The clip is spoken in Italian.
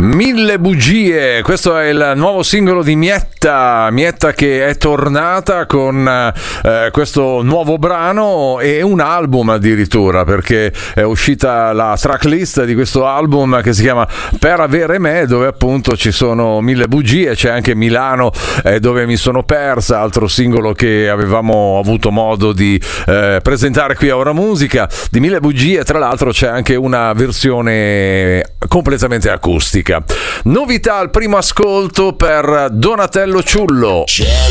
Mille bugie, questo è il nuovo singolo di Mietta che è tornata con questo nuovo brano e un album addirittura, perché è uscita la tracklist di questo album che si chiama Per avere me, dove appunto ci sono mille bugie, c'è anche Milano dove mi sono persa, altro singolo che avevamo avuto modo di presentare qui a Ora Musica. Di Mille bugie tra l'altro c'è anche una versione completamente acustica. Novità al primo ascolto per Donatello Ciullo. C'è